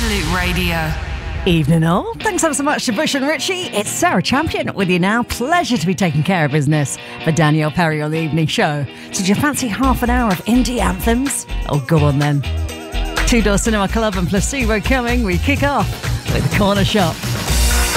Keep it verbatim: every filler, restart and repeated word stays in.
Absolute Radio. Evening all. Thanks ever so much to Bush and Richie. It's Sarah Champion with you now. Pleasure to be taking care of business for Danielle Perry on the evening show. So do you fancy half an hour of indie anthems? Oh, go on then. Two Door Cinema Club and Placebo coming. We kick off with the Corner Shop.